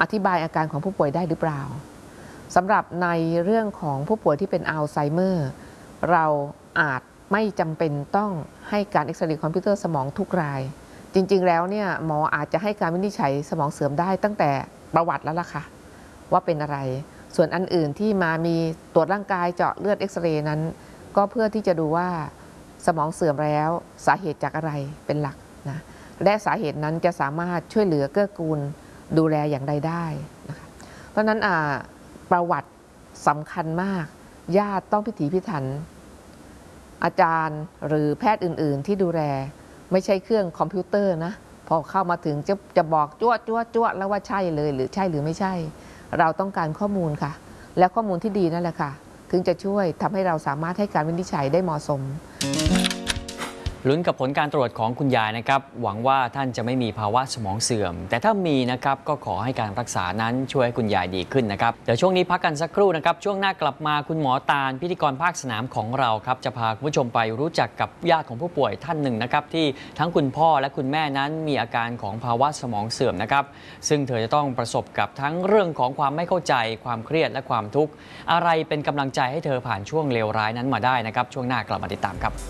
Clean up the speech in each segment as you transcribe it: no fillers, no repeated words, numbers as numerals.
อธิบายอาการของผู้ป่วยได้หรือเปล่าสำหรับในเรื่องของผู้ป่วยที่เป็นอัลไซเมอร์เราอาจไม่จำเป็นต้องให้การเอ็กซเรย์คอมพิวเตอร์สมองทุกรายจริงๆแล้วเนี่ยหมออาจจะให้การวินิจฉัยสมองเสื่อมได้ตั้งแต่ประวัติแล้วล่ะค่ะว่าเป็นอะไรส่วนอันอื่นที่มามีตรวจร่างกายเจาะเลือดเอ็กซเรย์นั้นก็เพื่อที่จะดูว่าสมองเสื่อมแล้วสาเหตุจากอะไรเป็นหลักนะและสาเหตุนั้นจะสามารถช่วยเหลือเกื้อกูลดูแลอย่างใดได้นะคะเพราะนั้นประวัติสำคัญมากญาติต้องพิถีพิถันอาจารย์หรือแพทย์อื่นๆที่ดูแลไม่ใช่เครื่องคอมพิวเตอร์นะพอเข้ามาถึงจะบอกจ้วแล้วว่าใช่เลยหรือใช่หรือไม่ใช่เราต้องการข้อมูลค่ะและข้อมูลที่ดีนั่นแหละค่ะถึงจะช่วยทำให้เราสามารถให้การวินิจฉัยได้เหมาะสมลุ้นกับผลการตรวจของคุณยายนะครับหวังว่าท่านจะไม่มีภาวะสมองเสื่อมแต่ถ้ามีนะครับก็ขอให้การรักษานั้นช่วยให้คุณยายดีขึ้นนะครับเดี๋ยวช่วงนี้พักกันสักครู่นะครับช่วงหน้ากลับมาคุณหมอตาลพิธีกรภาคสนามของเราครับจะพาคุณผู้ชมไปรู้จักกับญาติของผู้ป่วยท่านหนึ่งนะครับที่ทั้งคุณพ่อและคุณแม่นั้นมีอาการของภาวะสมองเสื่อมนะครับซึ่งเธอจะต้องประสบกับทั้งเรื่องของความไม่เข้าใจความเครียดและความทุกข์อะไรเป็นกำลังใจให้เธอผ่านช่วงเลวร้ายนั้นมาได้นะครับช่วงหน้ากลับมาติดตามครับ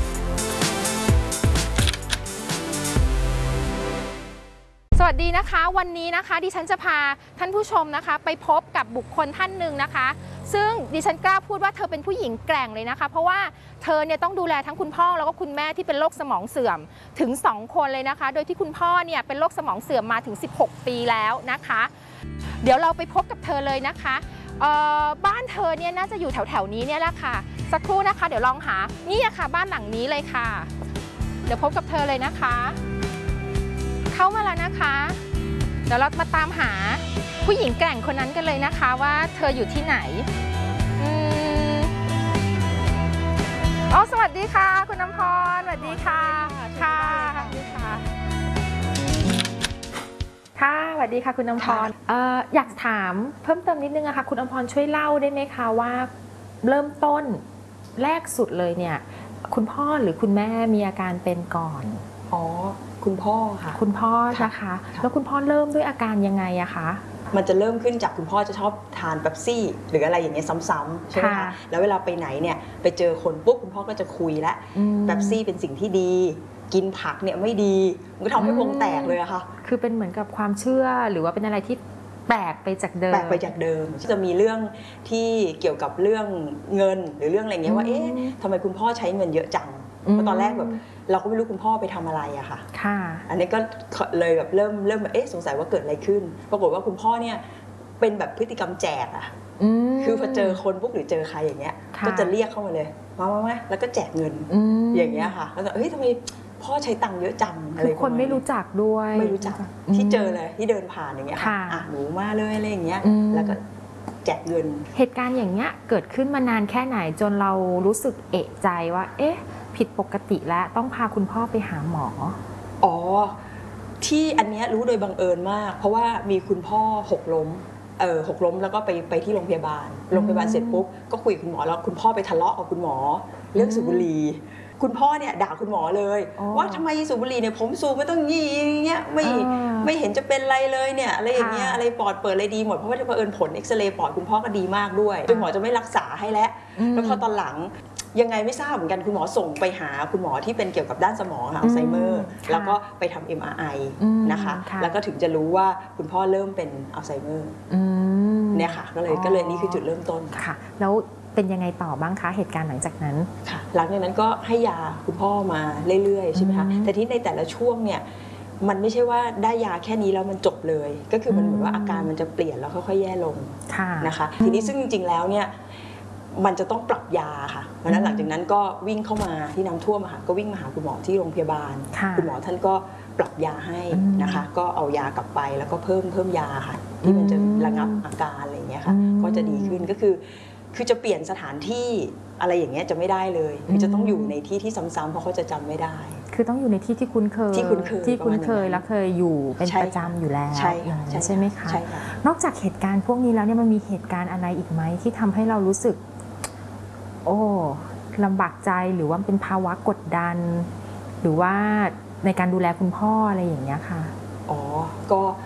สวัสดีนะคะวันนี้นะคะดิฉันจะพาท่านผู้ชมนะคะไปพบกับบุคคลท่านหนึ่งนะคะซึ่งดิฉันกล้าพูดว่าเธอเป็นผู้หญิงแกร่งเลยนะคะเพราะว่าเธอเนี่ยต้องดูแลทั้งคุณพ่อแล้วก็คุณแม่ที่เป็นโรคสมองเสื่อมถึง2คนเลยนะคะโดยที่คุณพ่อเนี่ยเป็นโรคสมองเสื่อมมาถึง16 ปีแล้วนะคะเดี๋ยวเราไปพบกับเธอเลยนะคะบ้านเธอเนี่ยน่าจะอยู่แถวๆนี้เนี่ยแหละค่ะสักครู่นะคะเดี๋ยวลองหานี่ค่ะบ้านหลังนี้เลยค่ะเดี๋ยวพบกับเธอเลยนะคะเข้ามาแล้วนะคะเดี๋ยวเรามาตามหาผู้หญิงแกร่งคนนั้นกันเลยนะคะว่าเธออยู่ที่ไหนอ๋อสวัสดีค่ะคุณน้ำพรสวัสดีค่ะค่ะสวัสดีค่ะค่ะสวัสดีค่ะคุณน้ำพรอยากถามเพิ่มเติมนิดนึงนะคะคุณน้ำพรช่วยเล่าได้ไหมคะว่าเริ่มต้นแรกสุดเลยเนี่ยคุณพ่อหรือคุณแม่มีอาการเป็นก่อนอ๋อคุณพ่อค่ะคุณพ่อนะคะแล้วคุณพ่อเริ่มด้วยอาการยังไงอะคะมันจะเริ่มขึ้นจากคุณพ่อจะชอบทานเป๊ปซี่หรืออะไรอย่างเงี้ยซ้ำๆใช่ไหมคะแล้วเวลาไปไหนเนี่ยไปเจอคนปุ๊บคุณพ่อก็จะคุยแล้วเป๊ปซี่เป็นสิ่งที่ดีกินผักเนี่ยไม่ดีมันก็ทำให้วงแตกเลยอะค่ะคือเป็นเหมือนกับความเชื่อหรือว่าเป็นอะไรที่แปลกไปจากเดิมจะมีเรื่องที่เกี่ยวกับเรื่องเงินหรือเรื่องอะไรเงี้ยว่าเอ๊ะทำไมคุณพ่อใช้เงินเยอะจังเพราะตอนแรกแบบเราก็ไม่รู้คุณพ่อไปทำอะไรอะค่ะอันนี้ก็เลยแบบเริ่มแบบสงสัยว่าเกิดอะไรขึ้นปรากฏว่าคุณพ่อเนี่ยเป็นแบบพฤติกรรมแจกอะคือพอเจอคนปุ๊บหรือเจอใครอย่างเงี้ยก็จะเรียกเข้ามาเลยมาแล้วก็แจกเงินอย่างเงี้ยค่ะแล้วก็เฮ้ยทำไมพ่อใช้ตังค์เยอะจังอะไรคนไม่รู้จักด้วยไม่รู้จักที่เจอเลยที่เดินผ่านอย่างเงี้ยค่ะหนูมาเลยอะไรอย่างเงี้ยแล้วก็แจกเงินเหตุการณ์อย่างเงี้ยเกิดขึ้นมานานแค่ไหนจนเรารู้สึกเอะใจว่าเอ๊ะผิดปกติแล้วต้องพาคุณพ่อไปหาหมออ๋อที่อันเนี้ยรู้โดยบังเอิญมากเพราะว่ามีคุณพ่อหกล้มแล้วก็ไปที่โรงพยาบาลเสร็จปุ๊บก็คุยกับคุณหมอแล้วคุณพ่อไปทะเลาะกับคุณหมอเรื่องสูบบุหรี่คุณพ่อเนี่ยด่าคุณหมอเลยว่าทำไมสูบบุหรี่เนี่ยผมสูบไม่ต้องยี่เงี้ยไม่เห็นจะเป็นไรเลยเนี่ยอะไรอย่างเงี้ยอะไรปอดเปิดอะไรดีหมดเพราะว่าเผอิญผลเอ็กซเรย์ปอดคุณพ่อก็ดีมากด้วยจนหมอจะไม่รักษาให้แล้วพอตอนหลังยังไงไม่ทราบเหมือนกันคุณหมอส่งไปหาคุณหมอที่เป็นเกี่ยวกับด้านสมองค่ะอัลไซเมอร์แล้วก็ไปทำ MRI นะคะแล้วก็ถึงจะรู้ว่าคุณพ่อเริ่มเป็นอัลไซเมอร์เนี่ยค่ะก็เลยนี่คือจุดเริ่มต้นค่ะแล้วเป็นยังไงต่อบ้างคะเหตุการณ์หลังจากนั้นค่ะหลังจากนั้นก็ให้ยาคุณพ่อมาเรื่อยๆใช่ไหมคะแต่ที่ในแต่ละช่วงเนี่ยมันไม่ใช่ว่าได้ยาแค่นี้แล้วมันจบเลยก็คือมันเหมือนว่าอาการมันจะเปลี่ยนแล้วค่อยๆแย่ลงนะคะทีนี้ซึ่งจริงๆแล้วเนี่ยมันจะต้องปรับยาค่ะเพราะนั้นหลังจากนั้นก็วิ่งเข้ามาที่น้ำท่วมค่ะก็วิ่งมาหาคุณหมอที่โรงพยาบาลคุณหมอท่านก็ปรับยาให้นะคะก็เอายากลับไปแล้วก็เพิ่มยาค่ะที่มันจะระงับอาการอะไรอย่างเงี้ยค่ะก็จะดีขึ้นก็คือจะเปลี่ยนสถานที่อะไรอย่างเงี้ยจะไม่ได้เลยคือจะต้องอยู่ในที่ที่ซ้ำๆเพราะเขาจะจำไม่ได้คือต้องอยู่ในที่ที่คุ้นเคยแล้วเคยอยู่เป็นประจำอยู่แล้วใช่ไหมคะนอกจากเหตุการณ์พวกนี้แล้วเนี่ยมันมีเหตุการณ์อะไรอีกไหมที่ทำให้เรารู้สึกโอ้ลำบากใจหรือว่าเป็นภาวะกดดันหรือว่าในการดูแลคุณพ่ออะไรอย่างเงี้ยค่ะอ๋อก็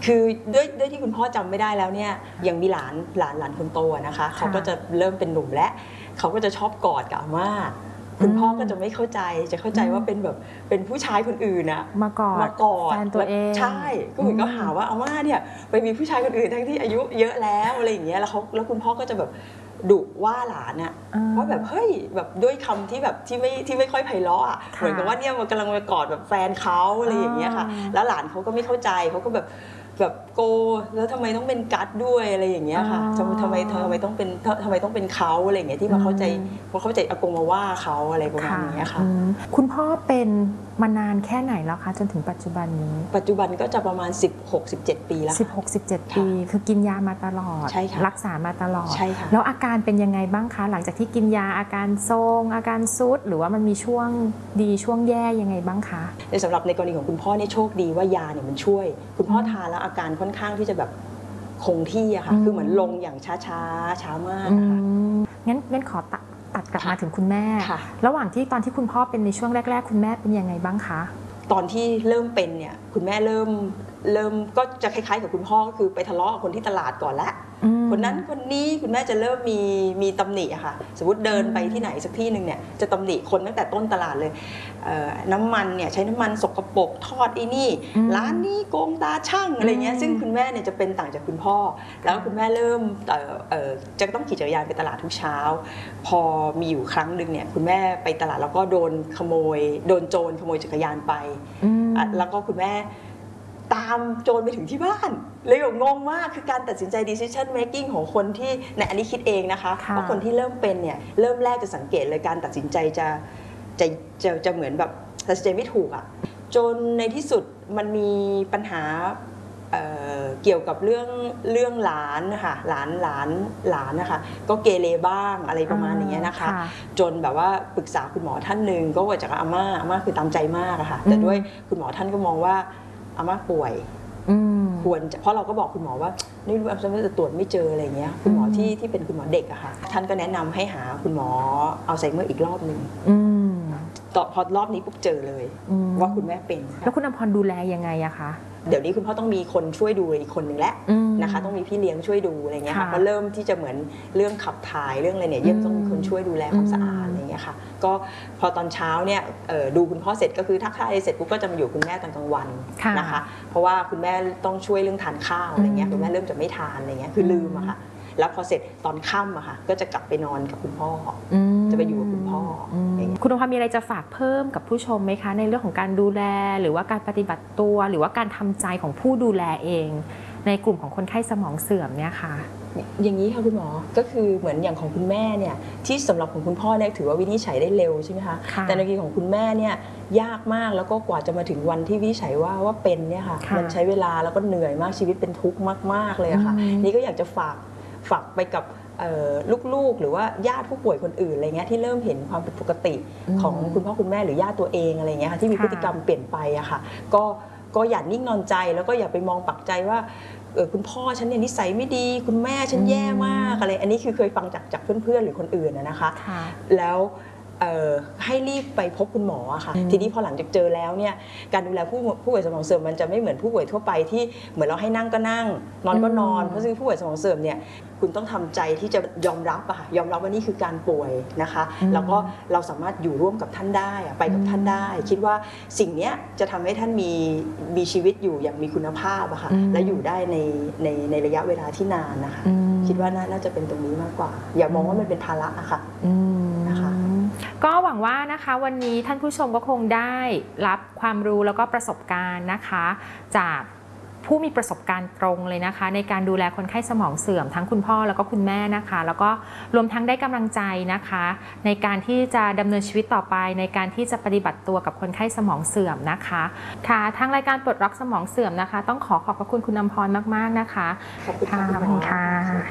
คือด้วยที่คุณพ่อจำไม่ได้แล้วเนี่ยยังมีหลานคนโตนะคะเขาก็จะเริ่มเป็นหนุ่มและเขาก็จะชอบกอดกับอาม่าคุณพ่อก็จะไม่เข้าใจจะเข้าใจว่าเป็นแบบเป็นผู้ชายคนอื่นนะมากอดแฟนตัวเองใช่ก็เหมือนก็หาว่าอาม่าเนี่ยไปมีผู้ชายคนอื่นทั้งที่อายุเยอะแล้วอะไรอย่างเงี้ยแล้วคุณพ่อก็จะแบบดุว่าหลานอะว่าแบบเฮ้ยแบบด้วยคำที่แบบที่ไม่ค่อยไพเราะอะเหมือนกับว่าเนี่ยมันกำลังมากอดแบบแฟนเขาอะไรอย่างเงี้ยค่ะแล้วหลานเขาก็ไม่เข้าใจเขาก็แบบโกแล้วทำไมต้องเป็นกัดด้วยอะไรอย่างเงี้ยค่ะทำไมต้องเป็นเขาอะไรอย่างเงี้ยที่มาเข้าใจอากงมาว่าเขาอะไรประมาณนี้ค่ะคุณพ่อเป็นมานานแค่ไหนแล้วคะจนถึงปัจจุบันนี้ปัจจุบันก็จะประมาณ16-17 ปีแล้ว 16-17 ปีคือกินยามาตลอดใช่ค่ะรักษามาตลอดใช่ค่ะแล้วอาการเป็นยังไงบ้างคะหลังจากที่กินยาอาการทรงอาการซุดหรือว่ามันมีช่วงดีช่วงแย่ยังไงบ้างคะในสำหรับในกรณีของคุณพ่อเนี่ยโชคดีว่ายาเนี่ยมันช่วยคุณพ่อทานแล้วอาการค่อนข้างที่จะแบบคงที่อะค่ะคือเหมือนลงอย่างช้ามากนะคะงั้นขอตัดกลับมาถึงคุณแม่ระหว่างที่ตอนที่คุณพ่อเป็นในช่วงแรกๆคุณแม่เป็นยังไงบ้างคะตอนที่เริ่มเป็นเนี่ยคุณแม่เริ่มก็จะคล้ายๆกับคุณพ่อก็คือไปทะเลาะกับคนที่ตลาดก่อนละคนนั้นคนนี้คุณแม่จะเริ่มมีตำหนิอะค่ะสมมติเดินไปที่ไหนสักที่หนึ่งเนี่ยจะตำหนิคนตั้งแต่ต้นตลาดเลยน้ำมันเนี่ยใช้น้ำมันสกปรกทอดนี่ร้านนี้โกงตาช่างอะไรเงี้ยซึ่งคุณแม่เนี่ยจะเป็นต่างจากคุณพ่อแล้วคุณแม่เริ่มจะต้องขี่จักรยานไปตลาดทุกเช้าพอมีอยู่ครั้งหนึ่งเนี่ยคุณแม่ไปตลาดแล้วก็โดนโจรขโมยจักรยานไปแล้วก็คุณแม่ตามโจรไปถึงที่บ้านเลยแบบงงมากคือการตัดสินใจ decision making ของคนที่ในอันนี้คิดเองนะคะเพราะคนที่เริ่มเป็นเนี่ยเริ่มแรกจะสังเกตเลยการตัดสินใจจะเหมือนแบบตัดสินใจไม่ถูกอ่ะจนในที่สุดมันมีปัญหาเกี่ยวกับเรื่องหลานนะคะหลานนะคะก็เกเรบ้างอะไรประมาณอย่างเงี้ยนะคะจนแบบว่าปรึกษาคุณหมอท่านหนึ่งก็ว่าจากอาม่าคือตามใจมากอะค่ะแต่ด้วยคุณหมอท่านก็มองว่าอาม่าป่วยควรจะเพราะเราก็บอกคุณหมอว่านี่รู้อัลไซเมอร์จะตรวจไม่เจออะไรเงี้ยคุณหมอที่เป็นคุณหมอเด็กอะค่ะท่านก็แนะนำให้หาคุณหมออัลไซเมอร์อีกรอบหนึ่งพอรอบนี้ปุ๊บเจอเลยว่าคุณแม่เป็นแล้วคุณอภรดูแลยังไงอะคะเดี๋ยวนี้คุณพ่อต้องมีคนช่วยดูอีกคนหนึ่งแล้วนะคะต้องมีพี่เลี้ยงช่วยดูอะไรเงี้ยค่ะก็เริ่มที่จะเหมือนเรื่องขับถ่ายเรื่องอะไรเนี่ยต้องมีคนช่วยดูแลความสะอาดอะไรเงี้ยค่ะก็พอตอนเช้าเนี่ยดูคุณพ่อเสร็จก็คือทักทายเสร็จปุ๊บก็จะมาอยู่คุณแม่ตอนกลางวันนะคะเพราะว่าคุณแม่ต้องช่วยเรื่องทานข้าวอะไรเงี้ยคุณแม่เริ่มจะไม่ทานอะไรเงี้ยคือลืมอะค่ะแล้วพอเสร็จตอนค่ำอะค่ะก็จะกลับไปนอนกับคุณพ่อจะไปอยู่กับคุณพ่อคุณอภรมีอะไรจะฝากเพิ่มกับผู้ชมไหมคะในเรื่องของการดูแลหรือว่าการปฏิบัติตัวหรือว่าการทำใจของผู้ดูแลเองในกลุ่มของคนไข้สมองเสื่อมเนี่ยค่ะอย่างนี้ค่ะคุณหมอก็คือเหมือนอย่างของคุณแม่เนี่ยที่สำหรับของคุณพ่อเนี่ยถือว่าวินิจฉัยได้เร็วใช่ไหมคะแต่ในกรณีของคุณแม่เนี่ยยากมากแล้วก็กว่าจะมาถึงวันที่วินิจฉัยว่าเป็นเนี่ยค่ะมันใช้เวลาแล้วก็เหนื่อยมากชีวิตเป็นทุกข์มากๆเลยค่ะนี่ก็อยากจะฝากไปกับลูกๆหรือว่าญาติผู้ป่วยคนอื่นอะไรเงี้ยที่เริ่มเห็นความผิดปกติของคุณพ่อคุณแม่หรือญาติตัวเองอะไรเงี้ยค่ะที่มีพฤติกรรมเปลี่ยนไปอะค่ะก็อย่านิ่งนอนใจแล้วก็อย่าไปมองปักใจว่าคุณพ่อฉันเนี่ยนิสัยไม่ดีคุณแม่ฉันแย่มากอะไรอันนี้คือเคยฟังจากเพื่อนๆหรือคนอื่นนะคะแล้วให้รีบไปพบคุณหมอค่ะทีนี้พอหลังจากเจอแล้วเนี่ยการดูแลผู้ป่วยสมองเสื่อมมันจะไม่เหมือนผู้ป่วยทั่วไปที่เหมือนเราให้นั่งก็นั่งนอนก็นอนเพราะฉะนั้นผู้ป่วยสมองเสื่อมเนี่ยคุณต้องทำใจที่จะยอมรับอะค่ะยอมรับว่านี่คือการป่วยนะคะแล้วก็เราสามารถอยู่ร่วมกับท่านได้ไปกับท่านได้คิดว่าสิ่งนี้จะทำให้ท่านมีชีวิตอยู่อย่างมีคุณภาพอะค่ะและอยู่ได้ในระยะเวลาที่นานนะคะคิดว่าน่าจะเป็นตรงนี้มากกว่าอย่ามองว่ามันเป็นภาระอะค่ะนะคะก็หวังว่านะคะวันนี้ท่านผู้ชมก็คงได้รับความรู้แล้วก็ประสบการณ์นะคะจากผู้มีประสบการณ์ตรงเลยนะคะในการดูแลคนไข้สมองเสื่อมทั้งคุณพ่อแล้วก็คุณแม่นะคะแล้วก็รวมทั้งได้กำลังใจนะคะในการที่จะดำเนินชีวิตต่อไปในการที่จะปฏิบัติตัวกับคนไข้สมองเสื่อมนะคะค่ะทางรายการปลดล็อกสมองเสื่อมนะคะต้องขอบพระคุณคุณอภรมากๆนะคะขอบคุณค่ะ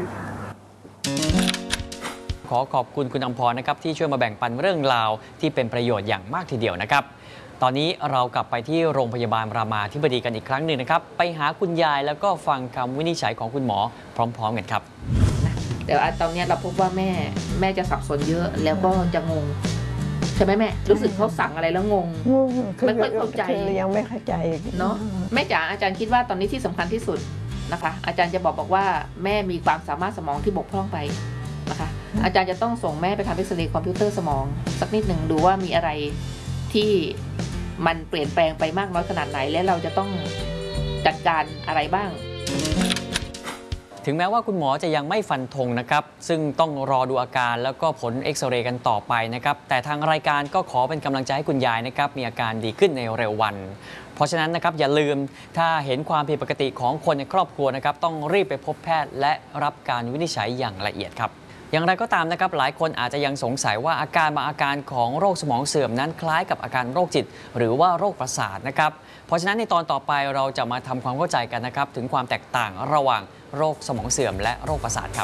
ขอขอบคุณคุณอภรนะครับที่ช่วยมาแบ่งปันเรื่องราวที่เป็นประโยชน์อย่างมากทีเดียวนะครับตอนนี้เรากลับไปที่โรงพยาบาลรามาธิบดีกันอีกครั้งหนึ่งนะครับไปหาคุณยายแล้วก็ฟังคำวินิจฉัยของคุณหมอพร้อมๆกันครับแต่ตอนนี้เราพบว่าแม่จะสับสนเยอะแล้วก็จะงงช่ไหมแม่รู้สึกเขาสั่งอะไรแล้วงง ไม่ค่อยเข้าใจคือยังไม่เข้าใจเนาะแม่จ๋าอาจารย์คิดว่าตอนนี้ที่สำคัญที่สุดนะคะ อาจารย์จะบอกว่าแม่มีความสามารถสมองที่บกพร่องไปนะคะ อาจารย์จะต้องส่งแม่ไปทำเอ็กซเรย์คอมพิวเตอร์สมองสักนิดหนึ่งดูว่ามีอะไรที่มันเปลี่ยนแปลงไปมากน้อยขนาดไหนและเราจะต้องจัดการอะไรบ้างถึงแม้ว่าคุณหมอจะยังไม่ฟันธงนะครับซึ่งต้องรอดูอาการแล้วก็ผลเอ็กซเรย์กันต่อไปนะครับแต่ทางรายการก็ขอเป็นกำลังใจให้คุณยายนะครับมีอาการดีขึ้นในเร็ววัน เพราะฉะนั้นนะครับอย่าลืมถ้าเห็นความผิดปกติของคนในครอบครัวนะครับต้องรีบไปพบแพทย์และรับการวินิจฉัยอย่างละเอียดครับอย่างไรก็ตามนะครับหลายคนอาจจะยังสงสัยว่าอาการบางอาการของโรคสมองเสื่อมนั้นคล้ายกับอาการโรคจิตหรือว่าโรคประสาทนะครับเพราะฉะนั้นในตอนต่อไปเราจะมาทำความเข้าใจกันนะครับถึงความแตกต่างระหว่างโรคสมองเสื่อมและโรคประสาทครับ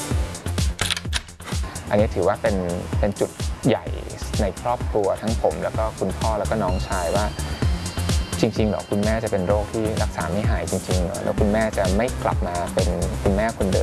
อันนี้ถือว่าเป็นจุดใหญ่ในครอบครัวทั้งผมแล้วก็คุณพ่อแล้วก็น้องชายว่าจริงๆเหรอคุณแม่จะเป็นโรคที่รักษาไม่หายจริงๆเหรอแล้วคุณแม่จะไม่กลับมาเป็นคุณแม่คนเดิม